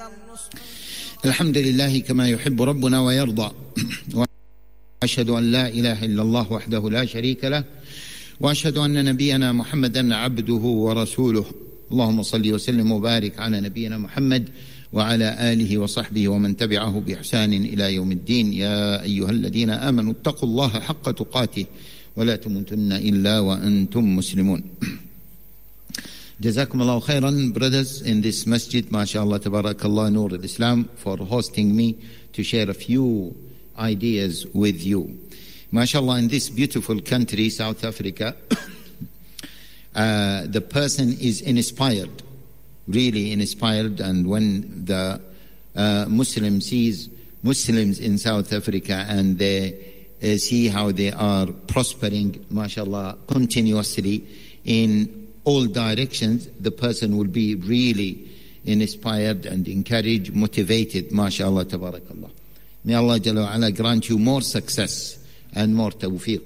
الحمد لله كما يحب ربنا ويرضى، وأشهد أن لا إله إلا الله وحده لا شريك له، وأشهد أن نبينا محمدا عبده ورسوله. اللهم صل وسلم وبارك على نبينا محمد وعلى آله وصحبه ومن تبعه بإحسان إلى يوم الدين. يا أيها الذين آمنوا اتقوا الله حق تقاته ولا تموتن إلا وأنتم مسلمون. Jazakum Allah khairan, brothers in this masjid, mashallah, tabarakallah, Nur al-Islam, for hosting me to share a few ideas with you. Mashallah, in this beautiful country, South Africa, the person is inspired, really inspired, and when the Muslim sees Muslims in South Africa and they see how they are prospering, mashallah, continuously in all directions, the person will be really inspired and encouraged, motivated, mashallah, tabarakallah. May Allah Jalla wa Ala grant you more success and more tawfiq.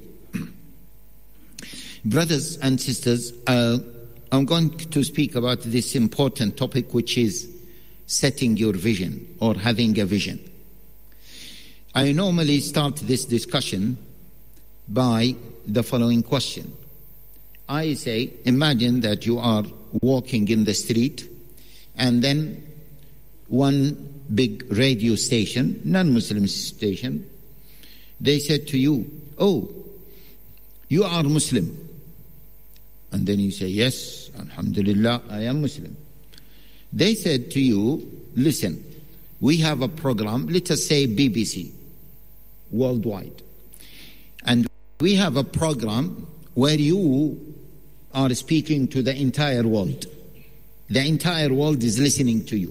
Brothers and sisters, I'm going to speak about this important topic, which is setting your vision or having a vision. I normally start this discussion by the following question. I say, imagine that you are walking in the street and then one big radio station, non-Muslim station, they said to you, "Oh, you are Muslim." And then you say, "Yes, alhamdulillah, I am Muslim." They said to you, "Listen, we have a program, let us say BBC, worldwide. And we have a program where you are speaking to the entire world. The entire world is listening to you.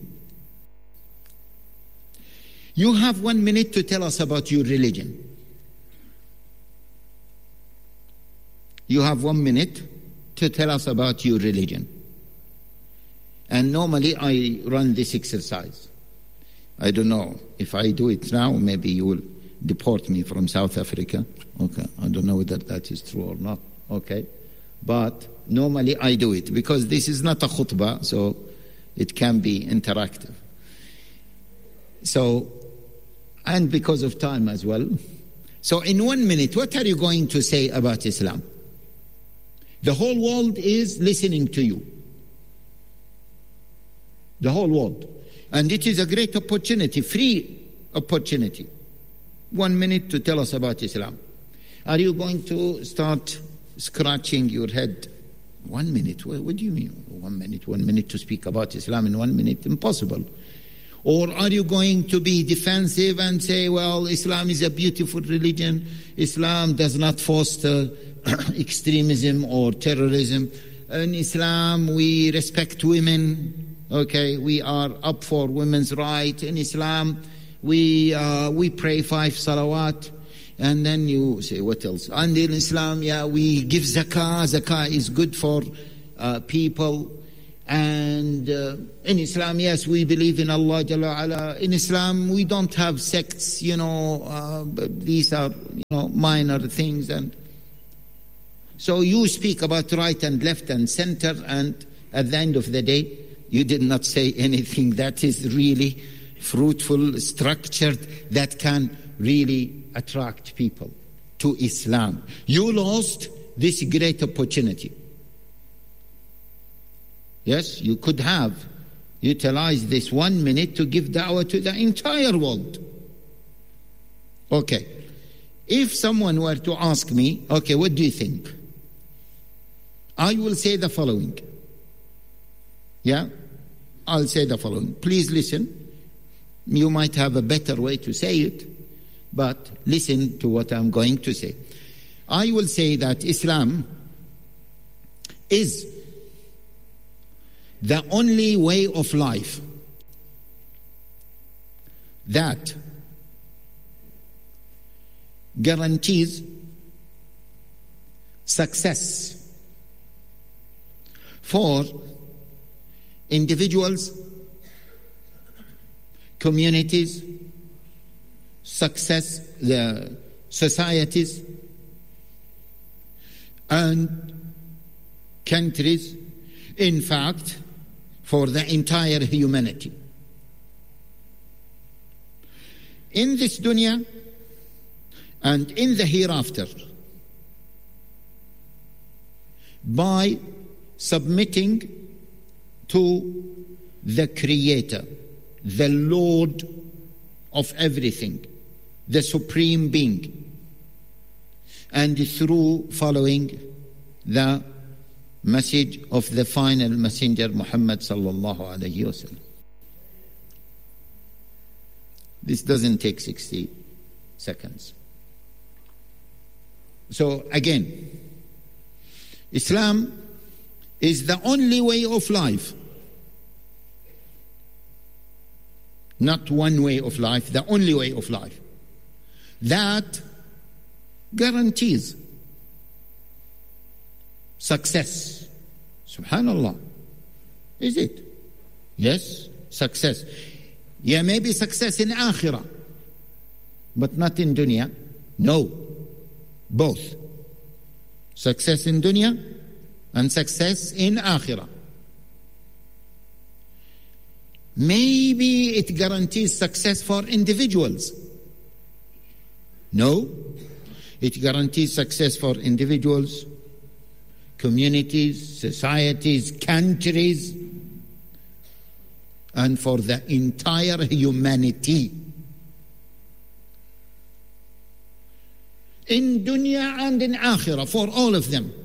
You have 1 minute to tell us about your religion. You have 1 minute to tell us about your religion." And normally I run this exercise. I don't know if I do it now, maybe you will deport me from South Africa. Okay, I don't know whether that is true or not. Okay, but normally I do it because this is not a khutbah, so it can be interactive. So, and because of time as well. So in 1 minute, what are you going to say about Islam? The whole world is listening to you. The whole world. And it is a great opportunity, free opportunity. 1 minute to tell us about Islam. Are you going to start scratching your head? 1 minute? What do you mean? 1 minute? 1 minute to speak about Islam in 1 minute? Impossible. Or are you going to be defensive and say, well, Islam is a beautiful religion. Islam does not foster extremism or terrorism. In Islam, we respect women. Okay, we are up for women's rights. In Islam, we pray 5 salawat. And then you say, what else? And in Islam, we give zakah. Zakah is good for people. And in Islam, yes, we believe in Allah Jalla Ala. In Islam, we don't have sects, these are, minor things. And so you speak about right and left and center, and at the end of the day, you did not say anything that is really fruitful, structured, that can really attract people to Islam. You lost this great opportunity. Yes, you could have utilized this 1 minute to give da'wah to the entire world. Okay, if someone were to ask me, okay, what do you think? I will say the following. Yeah, I'll say the following. Please listen. You might have a better way to say it, but listen to what I'm going to say. I will say that Islam is the only way of life that guarantees success for individuals, communities, the societies, and countries, in fact, for the entire humanity. in this dunya and in the hereafter by submitting to the Creator, the Lord of everything, the Supreme Being, and through following the message of the final messenger Muhammad sallallahu alayhi wasallam. This doesn't take 60 seconds. So again, Islam is the only way of life. Not one way of life, the only way of life. That guarantees success. Subhanallah. Is it? Yes, success. Yeah, maybe success in akhirah, but not in dunya. No, both. Success in dunya and success in akhirah. Maybe it guarantees success for individuals. No, it guarantees success for individuals, communities, societies, countries, and for the entire humanity. In dunya and in akhirah, for all of them.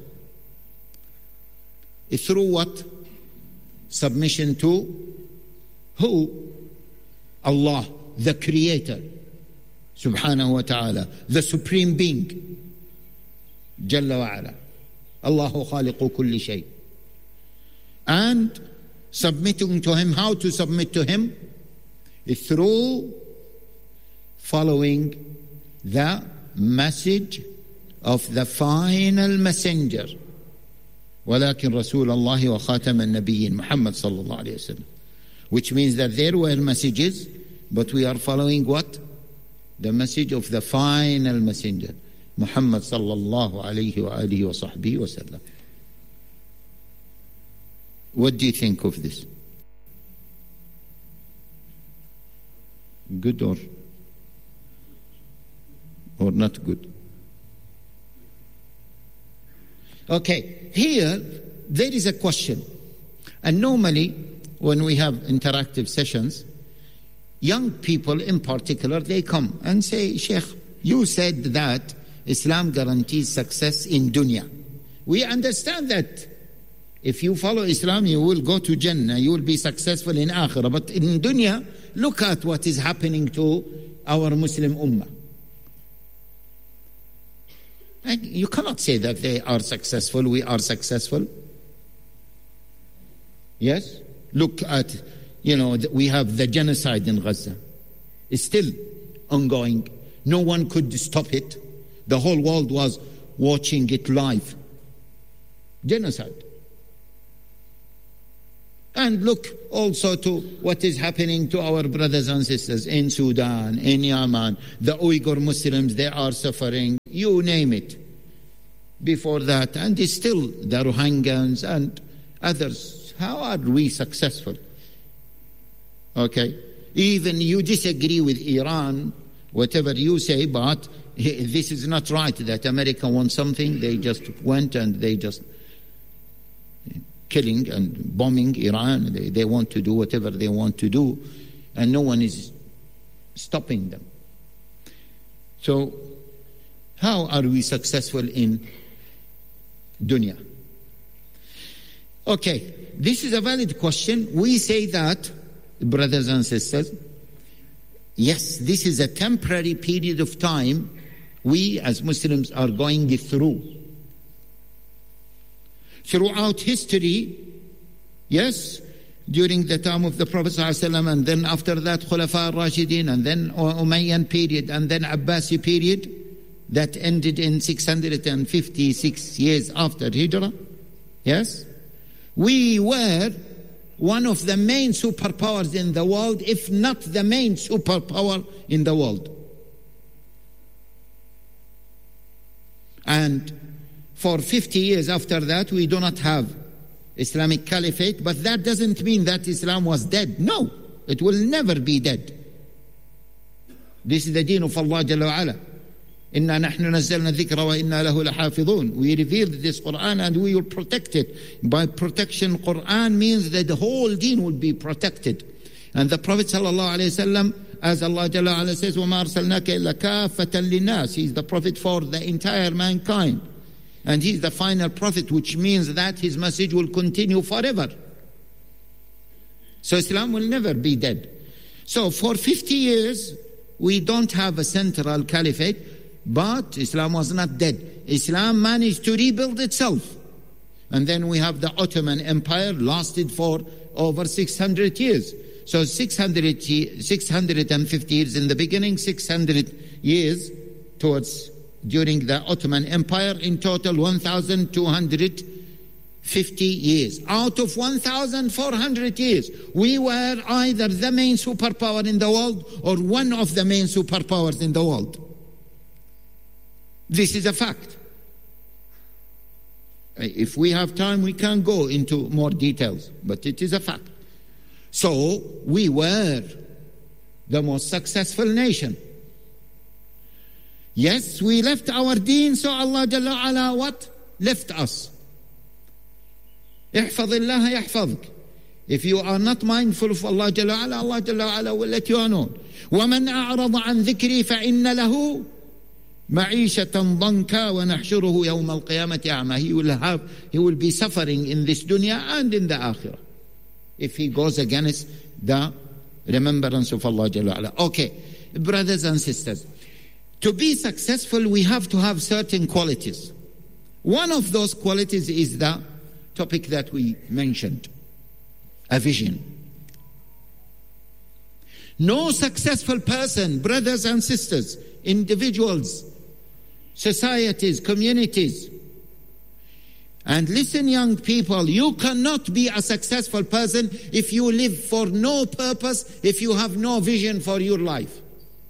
Through what? Submission to who? Allah, the Creator, subhanahu wa ta'ala, the Supreme Being, Jalla wa ala. Allahu khaliqu kulli shay. And submitting to Him. How to submit to Him? Through following the message of the final messenger. ولكن رسول الله وخاتم النبيين محمد صلى الله عليه وسلم. Which means that there were messages, but we are following what? The message of the final messenger, Muhammad sallallahu alayhi wa alihi wa sahbihi wa sallam. What do you think of this? Good or not good? Okay, here there is a question. And normally when we have interactive sessions, young people in particular, they come and say, Sheikh, you said that Islam guarantees success in dunya. We understand that if you follow Islam, you will go to Jannah, you will be successful in Akhirah. But in dunya, look at what is happening to our Muslim ummah. And you cannot say that they are successful, we are successful. Yes? Look at, we have the genocide in Gaza. It's still ongoing. No one could stop it. The whole world was watching it live. Genocide. And look also to what is happening to our brothers and sisters in Sudan, in Yemen. The Uyghur Muslims, they are suffering. You name it. Before that, and it's still the Rohingyas and others. How are we successful? Okay. Even you disagree with Iran, whatever you say, but this is not right that America wants something. They just went and they just killing and bombing Iran. They want to do whatever they want to do, and no one is stopping them. So, how are we successful in dunya? Okay, this is a valid question. We say that, brothers and sisters, yes, this is a temporary period of time we as Muslims are going through. Throughout history, yes, during the time of the Prophet ﷺ, and then after that Khulafa al-Rashidin, and then Umayyan period, and then Abbasi period, that ended in 656 years after Hijrah, yes, we were one of the main superpowers in the world, if not the main superpower in the world. And for 50 years after that, we do not have Islamic Caliphate, but that doesn't mean that Islam was dead. No, it will never be dead. This is the deen of Allah Jalla wa Ala. Inna nahnu nazzalna dhikra wa inna lahu lahafidhun. We revealed this Quran and we will protect it. By protection, Quran means that the whole deen will be protected. And the Prophet sallallahu alayhi wasallam, as Allah Jalla wa Ala says, وَمَا أَرْسَلْنَاكَ إِلَّا كَافَّةً لِلنَّاسِ. He is the Prophet for the entire mankind. And he is the final Prophet, which means that his message will continue forever. So Islam will never be dead. So for 50 years, we don't have a central caliphate, but Islam was not dead. Islam managed to rebuild itself. And then we have the Ottoman Empire, lasted for over 600 years. So 650 years in the beginning, 600 years during the Ottoman Empire, in total 1,250 years. Out of 1,400 years, we were either the main superpower in the world or one of the main superpowers in the world. This is a fact. If we have time, we can go into more details, but it is a fact. So we were the most successful nation. Yes, we left our deen, so Allah Jalla wa Ala what? Left us. احفظ الله يحفظك. If you are not mindful of Allah Jalla wa Ala, Allah Jalla wa Ala will let you alone. وَمَنْ أَعْرَضَ عَنْ ذِكْرِي فَإِنَّ لَهُ مَعِيشَةً ضَنْكًا وَنَحْشُرُهُ يَوْمَ الْقِيَامَةِ أَعْمَى. He will be suffering in this dunya and in the akhirah if he goes against the remembrance of Allah Jalla wa Ala. Okay, brothers and sisters, to be successful, we have to have certain qualities. One of those qualities is the topic that we mentioned, a vision. No successful person, brothers and sisters, individuals, societies, communities, and listen, young people, you cannot be a successful person if you live for no purpose, if you have no vision for your life.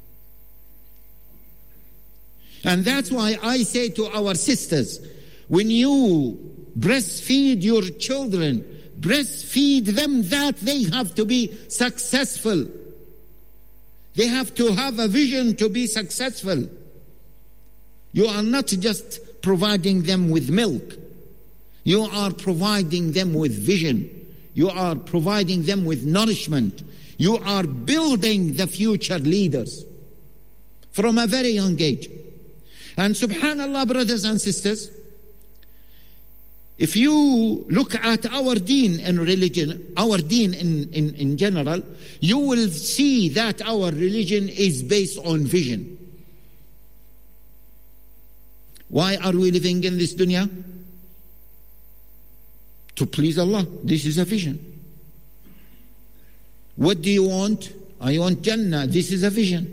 And that's why I say to our sisters, when you breastfeed your children, breastfeed them that they have to be successful. They have to have a vision to be successful. You are not just providing them with milk. You are providing them with vision. You are providing them with nourishment. You are building the future leaders from a very young age. And subhanallah, brothers and sisters, if you look at our deen and religion, our deen in general, you will see that our religion is based on vision. Why are we living in this dunya? To please Allah. This is a vision. What do you want? I want Jannah. This is a vision.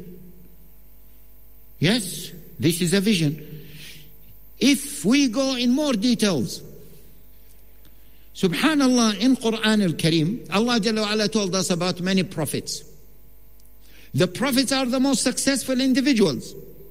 Yes, this is a vision. If we go in more details, subhanallah, in Quran al-Kareem, Allah Jalla wa Ala told us about many prophets. The prophets are the most successful individuals.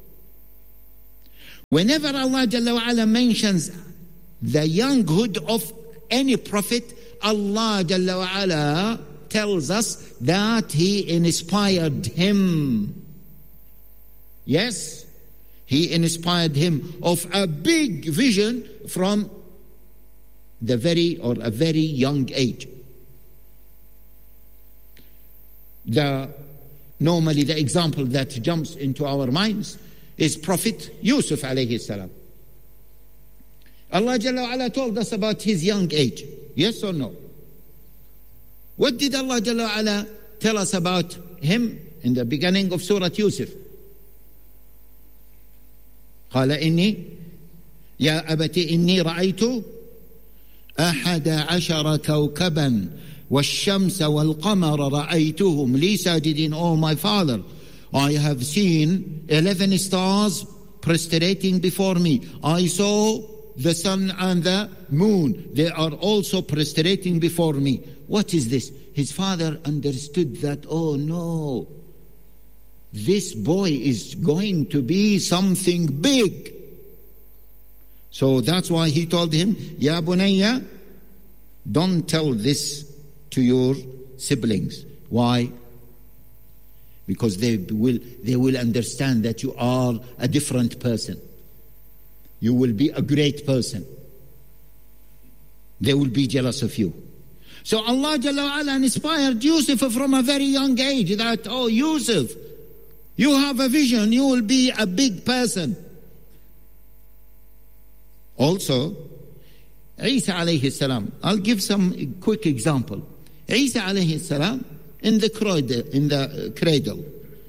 Whenever Allah Jalla wa Ala mentions the younghood of any prophet, Allah Jalla wa Ala tells us that He inspired him. Yes, He inspired him of a big vision from a very young age. Normally the example that jumps into our minds is Prophet Yusuf alayhi salam. Allah Jalla wa Ala told us about his young age. Yes or no? What did Allah Jalla wa Ala tell us about him in the beginning of Surah Yusuf? قال إني يا أبت إني رأيت 11 كوكبا والشمس والقمر رأيتهم لي ساجدين. Oh my father, I have seen 11 stars prostrating before me. I saw the sun and the moon. They are also prostrating before me. What is this? His father understood that, oh no, this boy is going to be something big. So that's why he told him, Ya Bunayya, don't tell this to your siblings. Why? because they will understand that you are a different person. You will be a great person. They will be jealous of you. So Allah Jalla wa Ala inspired Yusuf from a very young age that, oh Yusuf, you have a vision, you will be a big person. Also, Isa alayhi salam, I'll give some quick example. Isa alayhi salam, in the cradle,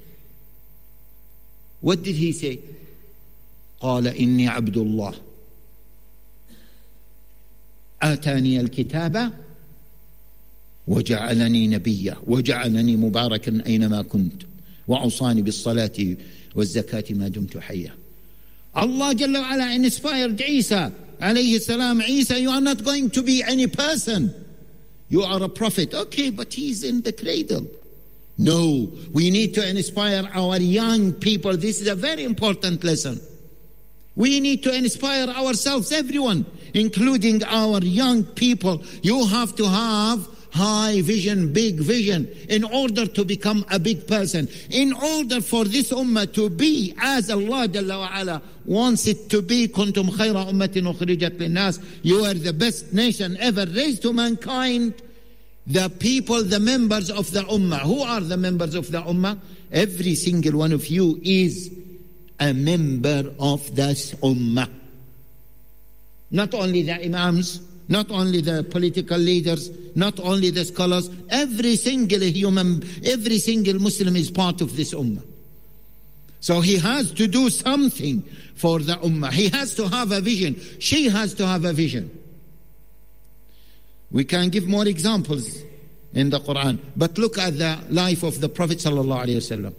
what did he say? قال إني عبد الله آتاني الكتاب وجعلني نبيا وجعلني مباركا أينما كنت وأوصاني بالصلاة والزكاة ما دمت حيا. Allah Jalla wa Ala inspired Isa alayhi salam. Isa, you are not going to be any person. You are a prophet. Okay, but he's in the cradle. No, we need to inspire our young people. This is a very important lesson. We need to inspire ourselves, everyone, including our young people. You have to have high vision, big vision, in order to become a big person. In order for this ummah to be as Allah Jalla wa Ala wants it to be, kuntum khayra ummatin ukhrijat linnas, you are the best nation ever raised to mankind. The people, the members of the ummah. Who are the members of the ummah? Every single one of you is a member of this ummah. Not only the imams, not only the political leaders, not only the scholars, every single human, every single Muslim is part of this ummah. So he has to do something for the ummah. He has to have a vision. She has to have a vision. We can give more examples in the Quran, but look at the life of the Prophet sallallahu alaihi wasallam.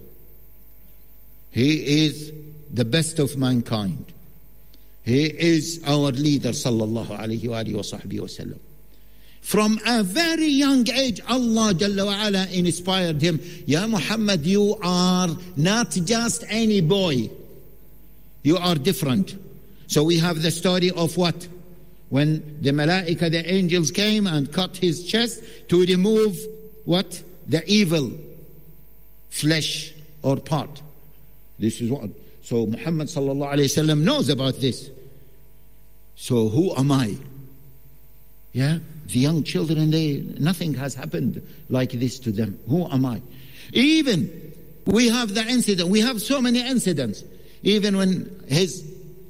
He is the best of mankind. He is our leader sallallahu alaihi wasallam. From a very young age, Allah Jalla wa Ala inspired him. Ya Muhammad, you are not just any boy. You are different. So we have the story of what? When the malaika, the angels came and cut his chest to remove what? The evil flesh or part. This is what. So Muhammad sallallahu alayhi wasallam knows about this. So who am I? Yeah, the young children, nothing has happened like this to them. Who am I? Even we have the incident. We have so many incidents. Even when his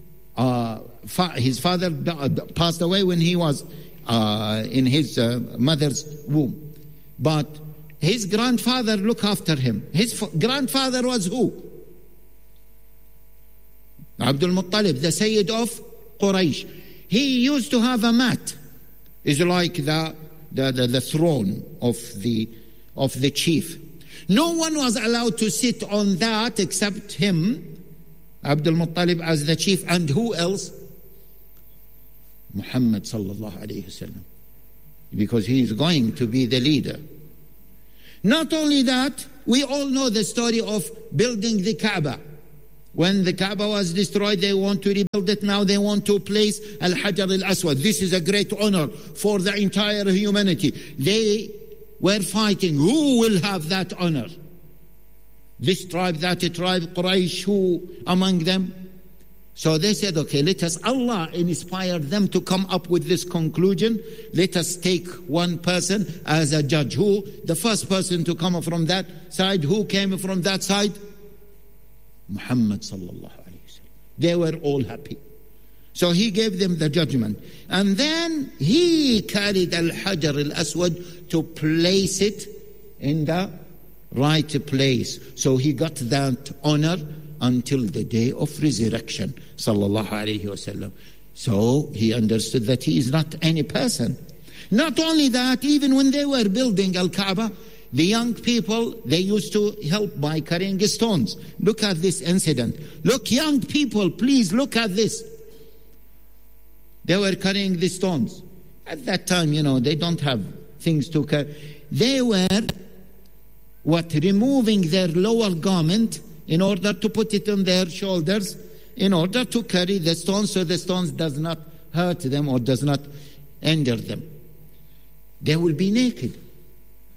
father passed away when he was in his mother's womb. But his grandfather looked after him. His grandfather was who? Abdul Muttalib, the Sayyid of Quraysh. He used to have a mat. It's like the throne of the chief. No one was allowed to sit on that except him, Abdul Muttalib as the chief, and who else? Muhammad sallallahu alayhi wasallam, because he is going to be the leader. Not only that, we all know the story of building the Kaaba. When the Kaaba was destroyed, they want to rebuild it. Now they want to place Al-Hajar Al-Aswad. This is a great honor for the entire humanity. They were fighting. Who will have that honor? This tribe, that tribe, Quraysh, who among them? So they said, okay, let us, Allah inspired them to come up with this conclusion. Let us take one person as a judge. Who? The first person to come from that side. Who came from that side? Muhammad sallallahu alayhi wa sallam. They were all happy. So he gave them the judgment. And then he carried Al-Hajar Al-Aswad to place it in the right place. So he got that honor until the day of resurrection, sallallahu alayhi wa sallam. So he understood that he is not any person. Not only that, even when they were building Al-Kaaba, the young people, they used to help by carrying stones. Look at this incident. Look, young people, please look at this. They were carrying the stones. At that time, they don't have things to carry. They were, removing their lower garment in order to put it on their shoulders, in order to carry the stones, so the stones does not hurt them or does not injure them. They will be naked.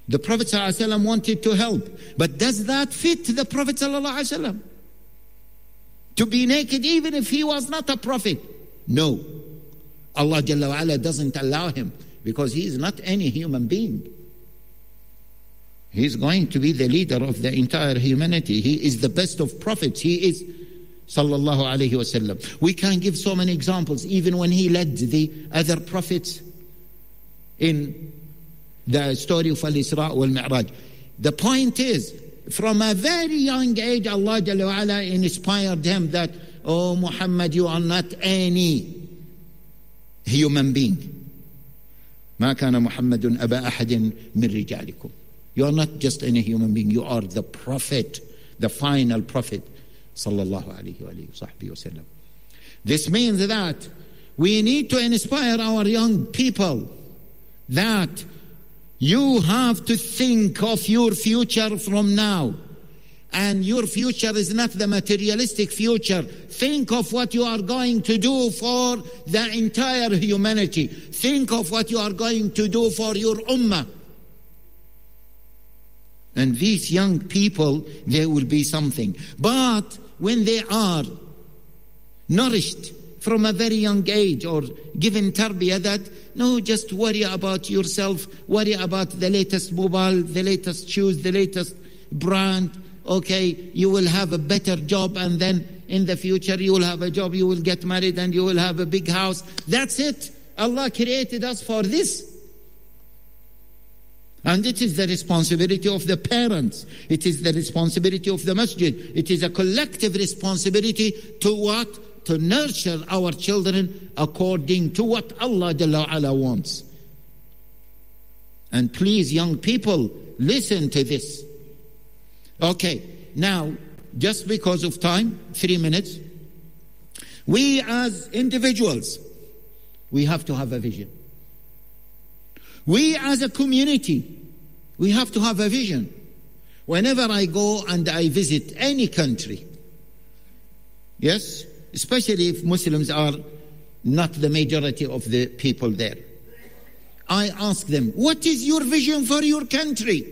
The Prophet ﷺ wanted to help. But does that fit the Prophet ﷺ? To be naked even if he was not a prophet? No. Allah Jalla wa Ala doesn't allow him because he is not any human being. He is going to be the leader of the entire humanity. He is the best of prophets. He is sallallahu alayhi wasallam. We can give so many examples, even when he led the other prophets in the story of Al-Isra wal-Mi'raj. The point is, from a very young age, Allah Jalla wa Ala inspired him that, oh Muhammad, you are not any human being. ما كان محمد أبا أحد من رجالكم. You are not just any human being, you are the prophet, the final prophet. Sallallahu alayhi wa sahbihi wa sallam. This means that we need to inspire our young people that you have to think of your future from now. And your future is not the materialistic future. Think of what you are going to do for the entire humanity. Think of what you are going to do for your ummah. And these young people, there will be something. But when they are nourished from a very young age or given tarbiyah that, no, just worry about yourself, worry about the latest mobile, the latest shoes, the latest brand, okay, you will have a better job, and then in the future you will have a job, you will get married, and you will have a big house. That's it. Allah created us for this. And it is the responsibility of the parents. It is the responsibility of the masjid. It is a collective responsibility to what? To nurture our children according to what Allah Jalla wa Ala wants. And please, young people, listen to this. Okay, now, just because of time, 3 minutes, we as individuals, we have to have a vision. We as a community, we have to have a vision. Whenever I go and I visit any country, yes, especially if Muslims are not the majority of the people there, I ask them, what is your vision for your country?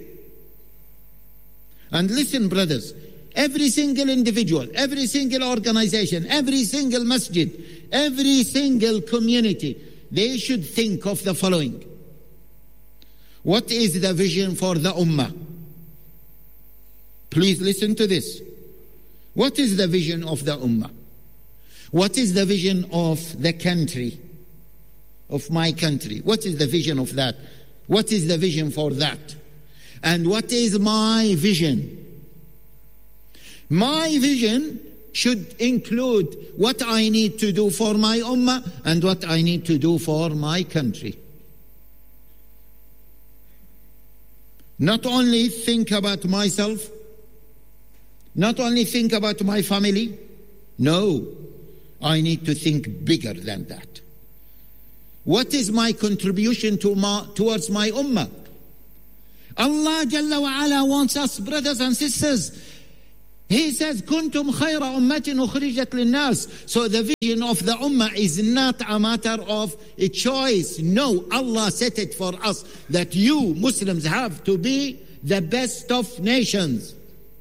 And listen, brothers, every single individual, every single organization, every single masjid, every single community, they should think of the following. What is the vision for the ummah? Please listen to this. What is the vision of the ummah? What is the vision of the country, of my country? What is the vision of that? What is the vision for that? And what is my vision? My vision should include what I need to do for my ummah and what I need to do for my country. Not only think about myself, not only think about my family. No, I need to think bigger than that. What is my contribution towards my ummah? Allah Jalla wa Ala wants us, brothers and sisters. He says, "Kuntum khayra ummatin ukhrijat linnas." So the vision of the ummah is not a matter of a choice. No, Allah set it for us that you Muslims have to be the best of nations.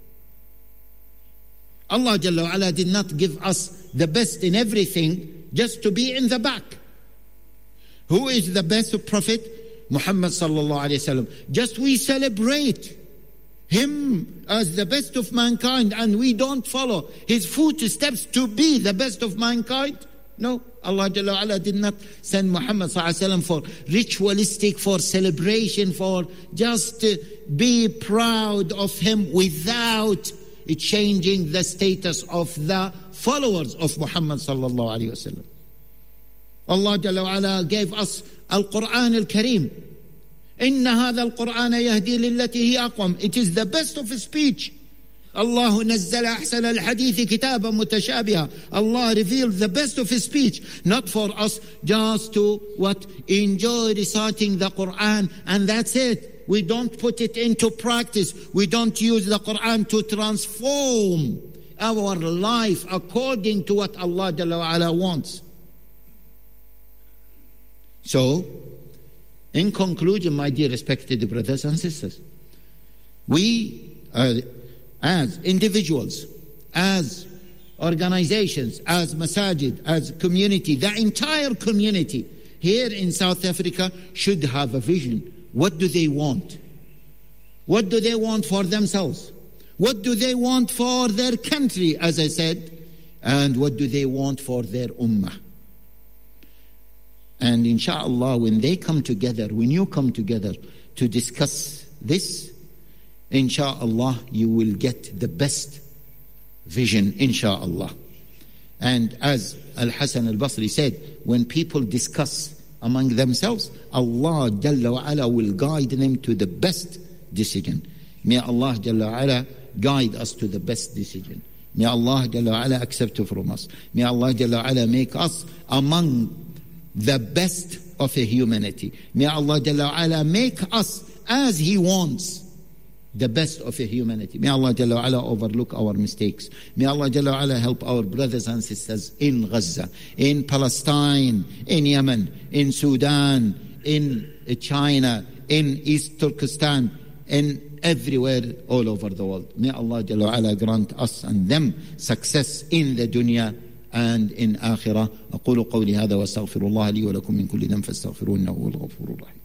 Allah Jalla wa Ala did not give us the best in everything just to be in the back. Who is the best prophet? Muhammad sallallahu alayhi wasallam. Just we celebrate him as the best of mankind and we don't follow his footsteps to be the best of mankind? No, Allah Jalla wa Ala did not send Muhammad sallallahu alayhi wasallam for ritualistic, for celebration, for just be proud of him without changing the status of the followers of Muhammad sallallahu alayhi wasallam. Allah Jalla wa Ala gave us Al-Quran Al-Kareem. إن هذا القرآن يهدي للتي هي أقوم. It is the best of speech. الله نزل أحسن الحديث كتابا متشابها. Allah revealed the best of his speech, not for us just to enjoy reciting the Quran and that's it. We don't put it into practice. We don't use the Quran to transform our life according to what Allah Jalla wa Ala wants. So, In conclusion, my dear respected brothers and sisters, we as individuals, as organizations, as masajid, as community, the entire community here in South Africa should have a vision. What do they want? What do they want for themselves? What do they want for their country, as I said? And what do they want for their ummah? And inshallah, when they come together, when you come together to discuss this, inshallah, you will get the best vision, inshallah. And as Al-Hasan al-Basri said, when people discuss among themselves, Allah Jalla wa Ala will guide them to the best decision. May Allah Jalla wa Ala guide us to the best decision. May Allah Jalla wa Ala accept from us. May Allah Jalla wa Ala make us among the best of a humanity. May Allah Jalla wa Ala make us as He wants, the best of a humanity. May Allah Jalla wa Ala overlook our mistakes. May Allah Jalla wa Ala help our brothers and sisters in Gaza, in Palestine, in Yemen, in Sudan, in China, in East Turkestan, in everywhere all over the world. May Allah Jalla wa Ala grant us and them success in the dunya and in akhirah. أقول قولي هذا واستغفر الله لي ولكم من كل ذنب فاستغفروه إنه هو الغفور الرحيم.